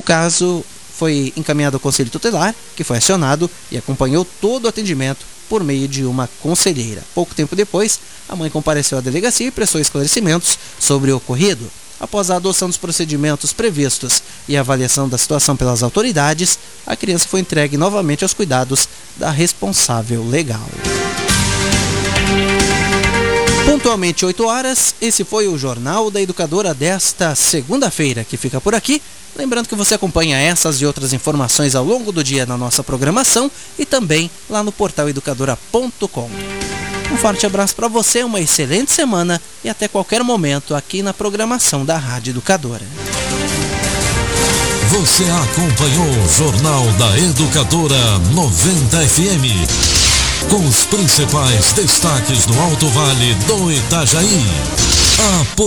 caso foi encaminhado ao Conselho Tutelar, que foi acionado e acompanhou todo o atendimento por meio de uma conselheira. Pouco tempo depois, a mãe compareceu à delegacia e prestou esclarecimentos sobre o ocorrido. Após a adoção dos procedimentos previstos e a avaliação da situação pelas autoridades, a criança foi entregue novamente aos cuidados da responsável legal. Pontualmente 8 horas, esse foi o Jornal da Educadora desta segunda-feira, que fica por aqui. Lembrando que você acompanha essas e outras informações ao longo do dia na nossa programação e também lá no portal educadora.com. Um forte abraço para você, uma excelente semana e até qualquer momento aqui na programação da Rádio Educadora. Você acompanhou o Jornal da Educadora 90 FM, com os principais destaques do Alto Vale do Itajaí.